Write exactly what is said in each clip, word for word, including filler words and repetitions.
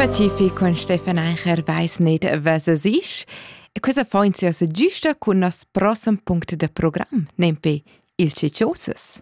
Pacific con Stefan Eicher weiss nicht, was es ist. E cosa fa in sia giusta con nos prossimo punto de program, nempe il Ceccioses.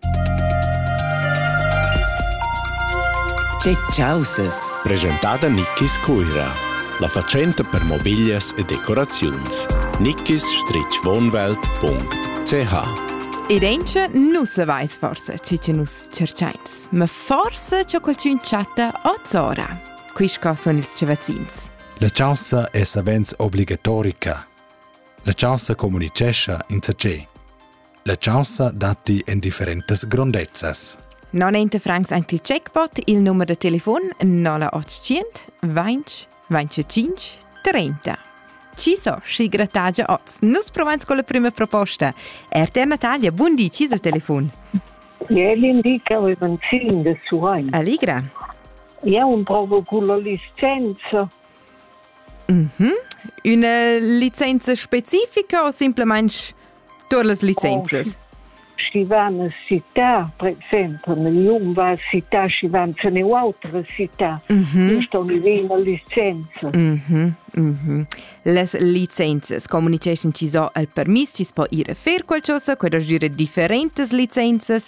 Ceccioses. Presentada Nickis Cuira, la facenta per mobilias e decorazions. nickis wohnwelt punkt c h. Ed ence non se weiss forse, cece nus cercains, ma forse c'è qualcun chatta o zora. Quisca sono ils cevazzins. La ciaussa è savens obligatorica. La ciaussa comunicescha in sace. La ciaussa dati in differentes grondezzas. novanta francs anche il checkpot, il numero di telefono nolla ottocento venti venticinque trenta. Ci so, sci grattagia oz. Nus provans con la prima proposta. Erter Natalia, buondì, ci il telefono. Ja, l'indica il benzin de suoi. Allegra. Ja, un provo con la licenza. Mhm. Una licenza specifica o semplicemente tutte le licenze? Si vanno a città, per esempio, nell'un va a città, si vanno a un'altra città. Giusto, non è una licenza. Mhm, mhm. Le licenze, comunication ci so il permesso, ci si può ir a fare qualcosa, quello gira differenti licenze,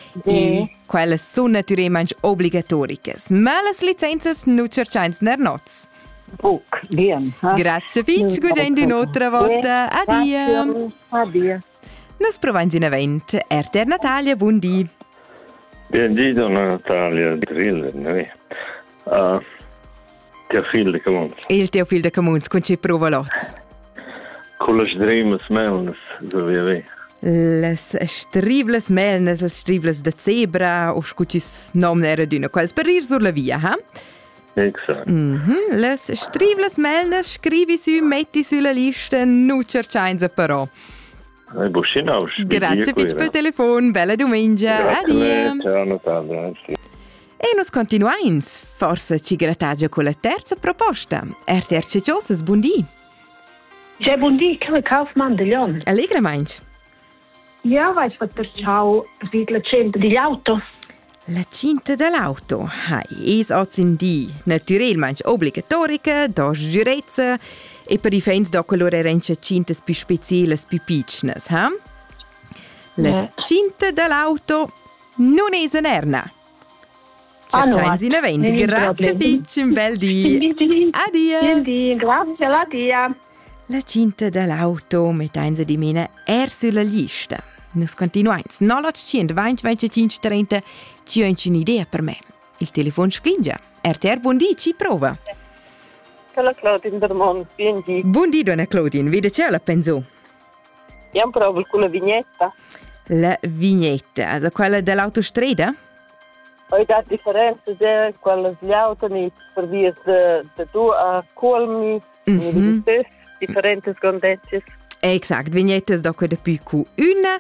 e quelle sono naturalmente obbligatorie. Ma le licenze non cercano nel noz. Ok, bien. Grazie, Fitch, gugendo un'altra volta. Addio. Addio. Nos provans in event. Erter Natalia, buondì. Buondì, donna Natalia, Driller, ne? Uh, Teofil de Camuns. Il Teofil de Camuns, con ce prova lots. Con le streames melnes, so wie we. Les strivles melnes, les strivles de zebra, o scucis nom nera d'una, quals per ir sur la via, ha? Exact. Mhm. Les strivles melnes, scrivi su, metti sulla lista, nu cercainza però. Hai buscinaus. Grazie Fitch per telefono, bella domenica. Addio. Ciao Natalia. E nos continuains, forse ci grattagia con la terza proposta. Erter Ceccioses, buondì. Ja, buondì, che Kaufmann de Lion. Allegra meint. Ja, weiss was per ciao, vid la centa di auto. La cinta dell'auto. Hai, es oz in di. Naturalmente obbligatorica, dos giurezza, e per i fans do colore rence cintas più speciali, più piccine, ha? La Eh. cinta dell'auto non è esterna. Ah, no, Cercains in event. non è Grazie problema. Fitch, un bel dì. Addio. Buondì, grazie, la dia. La cinta dell'auto mettainza di mena er sulla lista. Nos continuains. novanta venti venticinque trenta. Ci ho un'idea per me. Il telefono scringia. R T R, buondì, ci prova. Ciao Claudine Dermont, buondì. Buondì, donna Claudine. Vede c'è la penso? Io provo con la vignetta. La vignetta, also quella dell'autostrada? Ho dato differenze di quelle degli automezzi per via di tu a colmi, Mhm. differenti grandezze. Exact, vignettes da quella più cu una.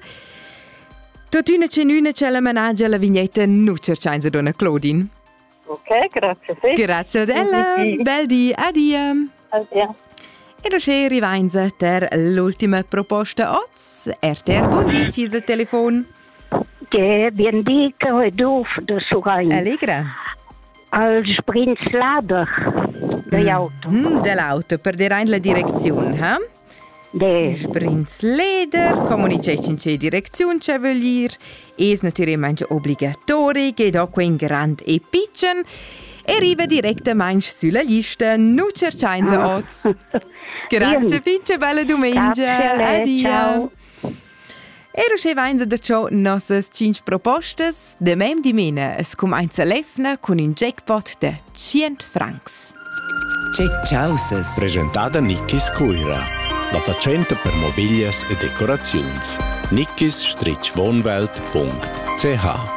Tot una c'è una c'è la managgia la vignetta non cercainza, donna Claudine. Ok, grazie. Sì. Grazie a ella. Buondì. Bel dì, addio. Addio. E da c'è rivainza per l'ultima proposta oz. R T R, buondì, ci il telefono. Ja, buondì, che è doof de suoi. Allegra. Al sprinslader de auto. Mm, dell'auto, per dire la direzione, ha? De. Sprinsleder, comunication c'è direzione c'è volir, es naturalmente obbligatori, che dopo in grand e piccin, e arriva direttamente sulla lista, non cercainza oz. Grazie, Fitch, bella domenica. Grazie, Addio. ciao. E ricevainza da ciò nossas cinque propostas, de mem di mena, es comincia l'efna con un jackpot de cento francs. Ceccioses. Presentada Nickis Cuira, la facenta per mobilias e decorazions. nickis wohnwelt punkt c h.